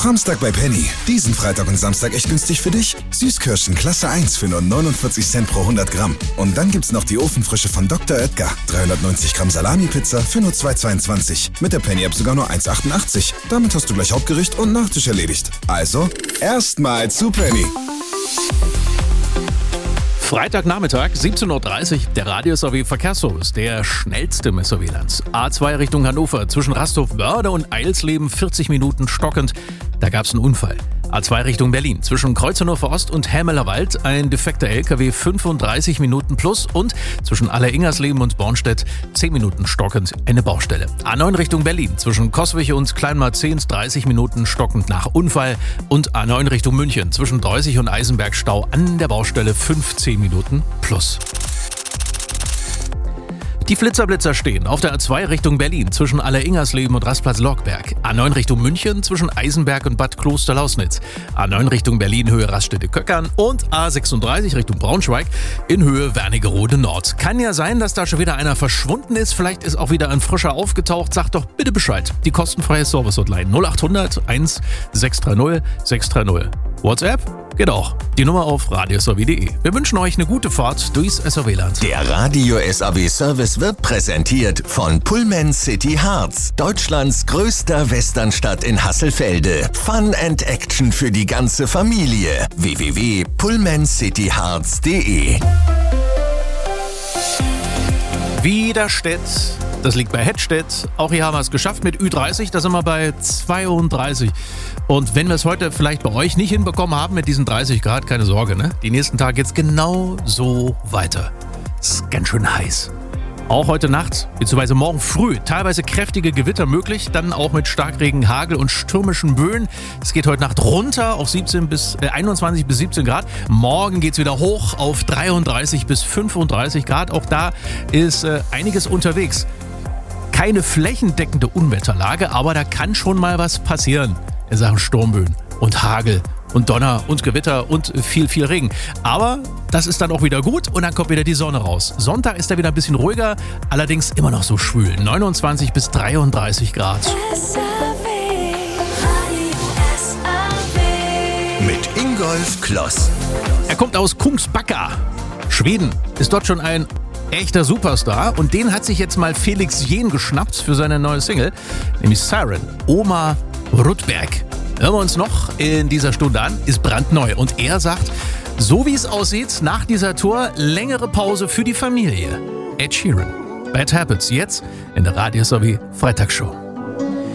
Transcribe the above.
Samstag bei Penny. Diesen Freitag und Samstag echt günstig für dich. Süßkirschen Klasse 1 für nur 49 Cent pro 100 Gramm. Und dann gibt's noch die Ofenfrische von Dr. Oetker. 390 Gramm Salami-Pizza für nur 2,22. Mit der Penny-App sogar nur 1,88. Damit hast du gleich Hauptgericht und Nachtisch erledigt. Also, erstmal zu Penny. Freitagnachmittag, 17.30 Uhr, der Radio-SAW Verkehrsservice, der schnellste im SAW-Land. A2 Richtung Hannover, zwischen Rastorf-Wörde und Eilsleben 40 Minuten stockend. Da gab es einen Unfall. A2 Richtung Berlin, zwischen Kreuz Hannover Ost und Hämelerwald ein defekter LKW 35 Minuten plus und zwischen Aller-Ingersleben und Bornstedt 10 Minuten stockend eine Baustelle. A9 Richtung Berlin, zwischen Coswig und Kleinmarzehns 30 Minuten stockend nach Unfall und A9 Richtung München, zwischen Dreusig und Eisenberg Stau an der Baustelle 15 Minuten plus. Die Flitzer stehen auf der A2 Richtung Berlin zwischen Aller-Ingersleben und Rastplatz-Lockberg. A9 Richtung München zwischen Eisenberg und Bad Kloster-Lausnitz. A9 Richtung Berlin Höhe Raststätte-Köckern und A36 Richtung Braunschweig in Höhe Wernigerode Nord. Kann ja sein, dass da schon wieder einer verschwunden ist. Vielleicht ist auch wieder ein frischer aufgetaucht. Sagt doch bitte Bescheid. Die kostenfreie Service-Hotline 0800 1630 630. WhatsApp? Geht auch. Die Nummer auf radiosaw.de. Wir wünschen euch eine gute Fahrt durchs SAW-Land. Der Radio-SAW-Service wird präsentiert von Pullman City Harz, Deutschlands größter Westernstadt in Hasselfelde. Fun and Action für die ganze Familie. www.pullmancityharz.de. Widerstedt. Das liegt bei Hettstedt. Auch hier haben wir es geschafft mit Ü30. Da sind wir bei 32. Und wenn wir es heute vielleicht bei euch nicht hinbekommen haben mit diesen 30 Grad, keine Sorge, ne? Die nächsten Tage geht es genau so weiter. Es ist ganz schön heiß. Auch heute Nacht, beziehungsweise morgen früh, teilweise kräftige Gewitter möglich, dann auch mit Starkregen, Hagel und stürmischen Böen. Es geht heute Nacht runter auf 21 bis 17 Grad. Morgen geht es wieder hoch auf 33 bis 35 Grad. Auch da ist einiges unterwegs. Keine flächendeckende Unwetterlage, aber da kann schon mal was passieren in Sachen Sturmböen und Hagel und Donner und Gewitter und viel Regen. Aber das ist dann auch wieder gut und dann kommt wieder die Sonne raus. Sonntag ist da wieder ein bisschen ruhiger, allerdings immer noch so schwül. 29 bis 33 Grad. Mit Ingolf Kloss. Er kommt aus Kungsbacka, Schweden, ist dort schon ein echter Superstar und den hat sich jetzt mal Felix Jähn geschnappt für seine neue Single, nämlich Siren. Oma Rudberg. Hören wir uns noch in dieser Stunde an, ist brandneu und er sagt, so wie es aussieht, nach dieser Tour längere Pause für die Familie. Ed Sheeran. Bad Habits jetzt in der Radio-SAW Freitagsshow.